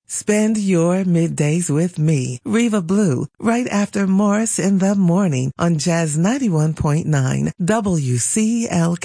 Spend your middays with me, Reva Blue, right after Morris in the Morning on Jazz 91.9 WCLK.